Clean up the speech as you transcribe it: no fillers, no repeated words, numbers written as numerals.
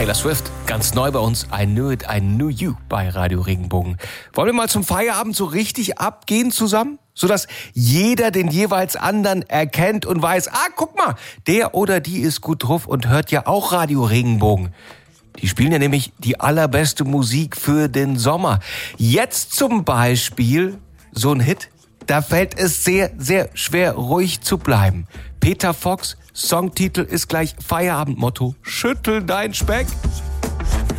Taylor Swift, ganz neu bei uns, I Knew It, I Knew You bei Radio Regenbogen. Wollen wir mal zum Feierabend so richtig abgehen zusammen? Sodass jeder den jeweils anderen erkennt und weiß, guck mal, der oder die ist gut drauf und hört ja auch Radio Regenbogen. Die spielen ja nämlich die allerbeste Musik für den Sommer. Jetzt zum Beispiel so ein Hit, da fällt es sehr, sehr schwer, ruhig zu bleiben. Peter Fox, Songtitel ist gleich Feierabendmotto. Schüttel dein Speck.